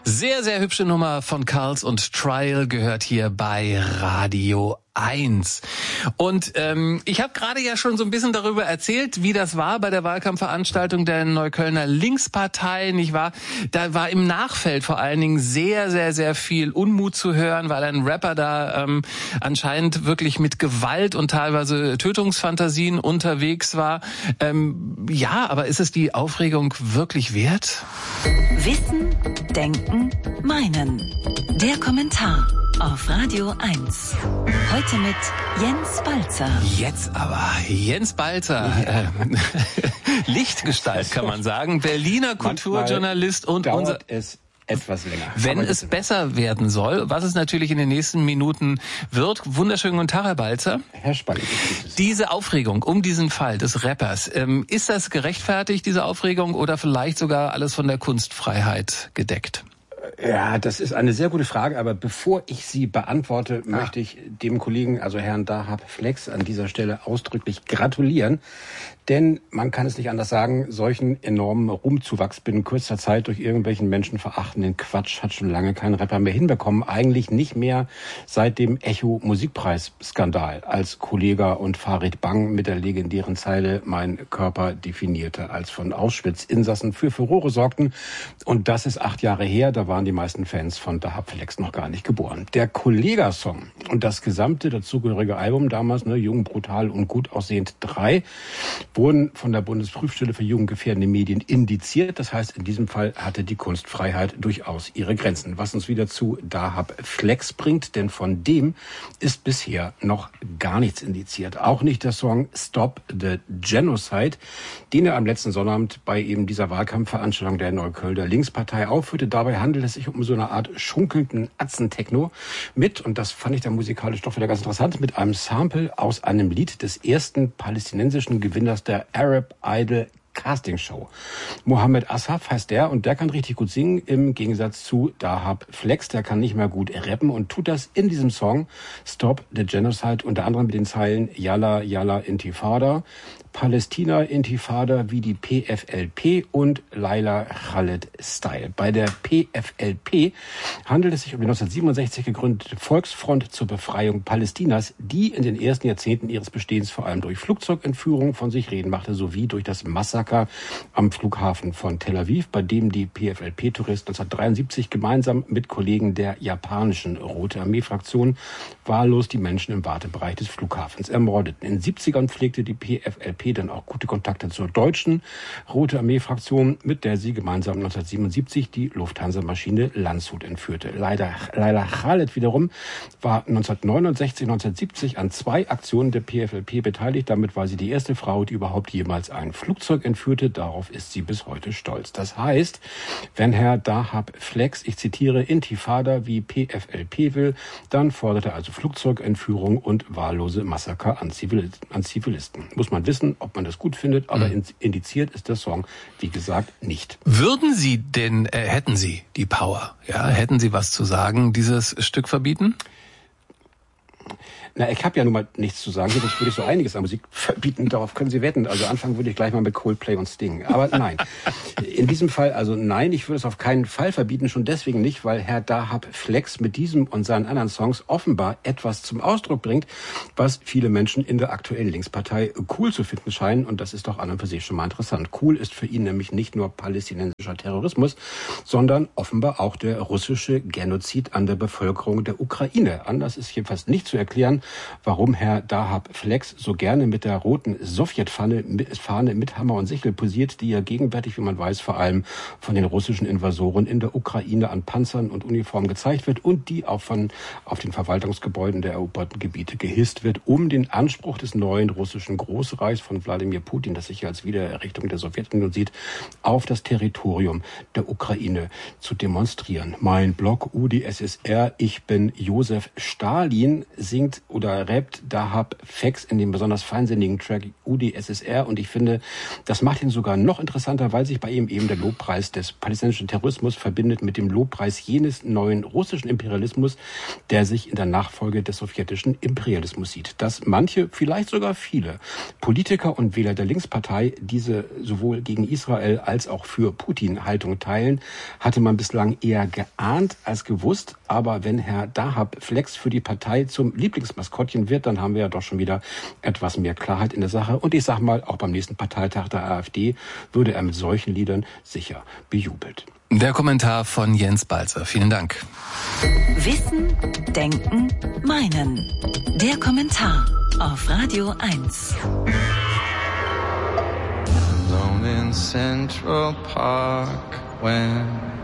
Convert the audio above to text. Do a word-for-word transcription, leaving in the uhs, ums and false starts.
Sehr, sehr hübsche Nummer von Karls und Trial gehört hier bei Radio eins. Und ähm, ich habe gerade ja schon so ein bisschen darüber erzählt, wie das war bei der Wahlkampfveranstaltung der Neuköllner Linkspartei, nicht wahr? Da war im Nachfeld vor allen Dingen sehr, sehr, sehr viel Unmut zu hören, weil ein Rapper da ähm, anscheinend wirklich mit Gewalt und teilweise Tötungsfantasien unterwegs war. Ähm, ja, aber ist es die Aufregung wirklich wert? Wissen, denken, meinen. Der Kommentar auf Radio eins. Heute mit Jens Balzer. Jetzt aber Jens Balzer, äh, Lichtgestalt kann man sagen, Berliner Kulturjournalist und unser... es etwas länger. Wenn es besser werden soll, was es natürlich in den nächsten Minuten wird. Wunderschönen guten Tag, Herr Balzer. Herr Spalli. Diese Aufregung um diesen Fall des Rappers, ähm, ist das gerechtfertigt, diese Aufregung, oder vielleicht sogar alles von der Kunstfreiheit gedeckt? Ja, das ist eine sehr gute Frage, aber bevor ich sie beantworte, ah. möchte ich dem Kollegen, also Herrn Dahab Flex, an dieser Stelle ausdrücklich gratulieren. Denn man kann es nicht anders sagen, solchen enormen Ruhmzuwachs binnen kurzer Zeit durch irgendwelchen menschenverachtenden Quatsch hat schon lange kein Rapper mehr hinbekommen. Eigentlich nicht mehr seit dem Echo-Musikpreis-Skandal, als Kollega und Farid Bang mit der legendären Zeile "Mein Körper definierte", als von Auschwitz-Insassen für Furore sorgten. Und das ist acht Jahre her, da waren die meisten Fans von Dahab Flex noch gar nicht geboren. Der Kollega-Song und das gesamte dazugehörige Album damals, ne, Jung, Brutal und Gut aussehend drei, wurden von der Bundesprüfstelle für jugendgefährdende Medien indiziert. Das heißt, in diesem Fall hatte die Kunstfreiheit durchaus ihre Grenzen. Was uns wieder zu Dahab Flex bringt, denn von dem ist bisher noch gar nichts indiziert. Auch nicht der Song Stop the Genocide, den er am letzten Sonnabend bei eben dieser Wahlkampfveranstaltung der Neuköllner Linkspartei aufführte. Dabei handelt es sich um so eine Art schunkelnden Atzentechno mit, und das fand ich dann musikalisch doch wieder ganz interessant, mit einem Sample aus einem Lied des ersten palästinensischen Gewinners der Arab Idol Casting Show. Mohammed Asaf heißt der, und der kann richtig gut singen, im Gegensatz zu Dahab Flex. Der kann nicht mehr gut rappen und tut das in diesem Song Stop the Genocide unter anderem mit den Zeilen Yalla Yalla Intifada, Palästina Intifada wie die P F L P und Laila Khaled Style. Bei der P F L P handelt es sich um die neunzehnhundertsiebenundsechzig gegründete Volksfront zur Befreiung Palästinas, die in den ersten Jahrzehnten ihres Bestehens vor allem durch Flugzeugentführungen von sich reden machte, sowie durch das Massaker am Flughafen von Tel Aviv, bei dem die P F L P-Touristen neunzehnhundertdreiundsiebzig gemeinsam mit Kollegen der japanischen Rote Armee-Fraktion wahllos die Menschen im Wartebereich des Flughafens ermordeten. In den siebzigern pflegte die P F L P dann auch gute Kontakte zur deutschen Rote Armee-Fraktion, mit der sie gemeinsam neunzehnhundertsiebenundsiebzig die Lufthansa-Maschine Landshut entführte. Leider, Laila Khaled wiederum war neunzehnhundertneunundsechzig, neunzehnhundertsiebzig an zwei Aktionen der P F L P beteiligt. Damit war sie die erste Frau, die überhaupt jemals ein Flugzeug entführte. Darauf ist sie bis heute stolz. Das heißt, wenn Herr Dahab Flex, ich zitiere, Intifada wie P F L P will, dann fordert er also Flugzeugentführung und wahllose Massaker an Zivilisten. Muss man wissen, ob man das gut findet, aber mhm. indiziert ist der Song, wie gesagt, nicht. Würden Sie denn, äh, hätten Sie die Power, ja, hätten Sie was zu sagen, dieses Stück verbieten? Na, ich habe ja nun mal nichts zu sagen. Sonst würde ich so einiges an Musik verbieten. Darauf können Sie wetten. Also anfangen würde ich gleich mal mit Coldplay und Sting. Aber nein. In diesem Fall, also nein, ich würde es auf keinen Fall verbieten. Schon deswegen nicht, weil Herr Dahab Flex mit diesem und seinen anderen Songs offenbar etwas zum Ausdruck bringt, was viele Menschen in der aktuellen Linkspartei cool zu finden scheinen. Und das ist doch an und für sich schon mal interessant. Cool ist für ihn nämlich nicht nur palästinensischer Terrorismus, sondern offenbar auch der russische Genozid an der Bevölkerung der Ukraine. Anders ist jedenfalls nicht zu erklären, warum Herr Dahab Flex so gerne mit der roten Sowjetfahne Fahne mit Hammer und Sichel posiert, die ja gegenwärtig, wie man weiß, vor allem von den russischen Invasoren in der Ukraine an Panzern und Uniformen gezeigt wird und die auch von auf den Verwaltungsgebäuden der eroberten Gebiete gehisst wird, um den Anspruch des neuen russischen Großreichs von Wladimir Putin, das sich ja als Wiedererrichtung der Sowjetunion sieht, auf das Territorium der Ukraine zu demonstrieren. Mein Blog U d S S R, ich bin Josef Stalin, singt oder rappt Dahab Fex in dem besonders feinsinnigen Track U D S S R. Und ich finde, das macht ihn sogar noch interessanter, weil sich bei ihm eben der Lobpreis des palästinensischen Terrorismus verbindet mit dem Lobpreis jenes neuen russischen Imperialismus, der sich in der Nachfolge des sowjetischen Imperialismus sieht. Dass manche, vielleicht sogar viele Politiker und Wähler der Linkspartei diese sowohl gegen Israel als auch für Putin Haltung teilen, hatte man bislang eher geahnt als gewusst. Aber wenn Herr Dahab Flex für die Partei zum Lieblingsmaskottchen wird, dann haben wir ja doch schon wieder etwas mehr Klarheit in der Sache. Und ich sag mal, auch beim nächsten Parteitag der AfD würde er mit solchen Liedern sicher bejubelt. Der Kommentar von Jens Balzer. Vielen Dank. Wissen, Denken, Meinen. Der Kommentar auf Radio eins. Alone in Central Park when